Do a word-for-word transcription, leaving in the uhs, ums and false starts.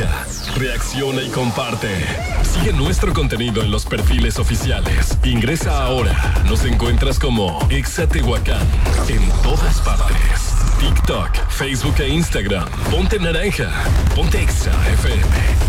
Naranja. Reacciona y comparte. Sigue nuestro contenido en los perfiles oficiales. Ingresa ahora. Nos encuentras como Exa Tehuacán en todas partes. TikTok, Facebook e Instagram. Ponte Naranja. Ponte Exa F M.